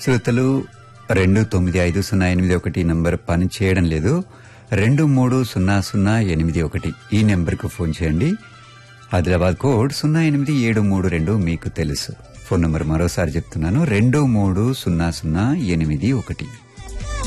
శ్రోతలు 295081 నంబర్ పని చేయడం లేదు. 230081 ఈ నెంబర్కు ఫోన్ చేయండి. ఆదిలాబాద్ కోడ్ 08732 మీకు తెలుసు. ఫోన్ నంబర్ మరోసారి చెప్తున్నాను, 230081.